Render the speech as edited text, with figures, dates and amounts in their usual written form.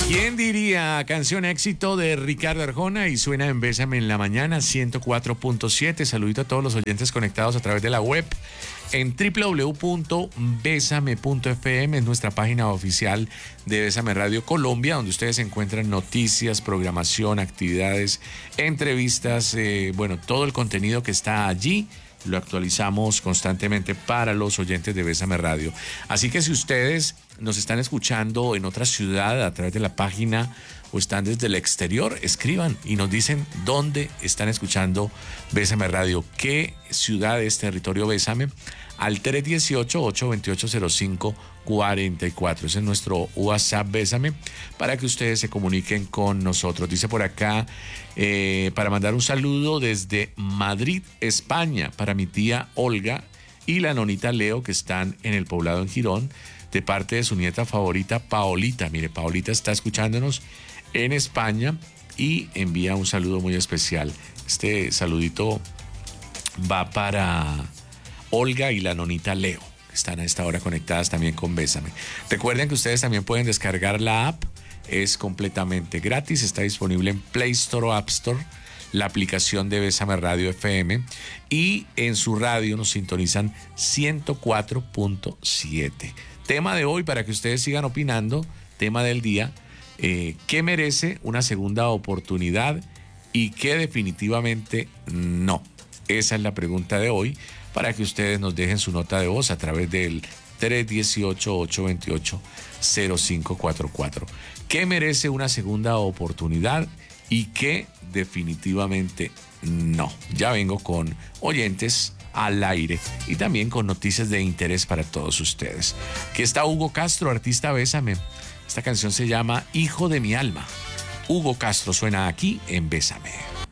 ¿Quién diría? Canción éxito de Ricardo Arjona y suena en Bésame en la Mañana 104.7. Saludito a todos los oyentes conectados a través de la web en www.besame.fm, es nuestra página oficial de Bésame Radio Colombia, donde ustedes encuentran noticias, programación, actividades, entrevistas, todo el contenido que está allí. Lo actualizamos constantemente para los oyentes de Bésame Radio. Así que si ustedes nos están escuchando en otra ciudad a través de la página o están desde el exterior, escriban y nos dicen dónde están escuchando Bésame Radio, qué ciudad es territorio Bésame, al 318-828-0544. Ese es nuestro WhatsApp Bésame para que ustedes se comuniquen con nosotros. Dice por acá, para mandar un saludo desde Madrid, España, para mi tía Olga y la nonita Leo, que están en el poblado en Girón, de parte de su nieta favorita, Paolita. Mire, Paolita está escuchándonos en España y envía un saludo muy especial. Este saludito va para Olga y la nonita Leo, que están a esta hora conectadas también con Bésame. Recuerden que ustedes también pueden descargar la app, es completamente gratis, está disponible en Play Store o App Store, la aplicación de Bésame Radio FM, y en su radio nos sintonizan 104.7. Tema de hoy para que ustedes sigan opinando, tema del día, ¿qué merece una segunda oportunidad y qué definitivamente no? Esa es la pregunta de hoy, para que ustedes nos dejen su nota de voz a través del 318-828-0544. ¿Qué merece una segunda oportunidad y qué definitivamente no? Ya vengo con oyentes al aire y también con noticias de interés para todos ustedes. Aquí está Hugo Castro, artista Bésame. Esta canción se llama Hijo de mi alma. Hugo Castro suena aquí en Bésame.